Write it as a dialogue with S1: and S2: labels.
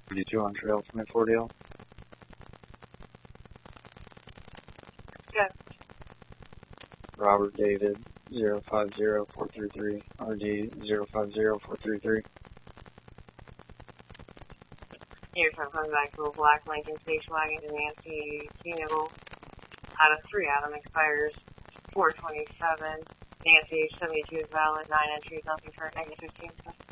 S1: 32 on trail from Fort Hill.
S2: Good.
S1: Robert David 050433, RD 050433.
S2: Uniform comes back to a black Lincoln station wagon to Nancy Q-Nibble out of 3 Adam expires 427. Nancy 72 is valid, 9 entries, nothing current, negative 15.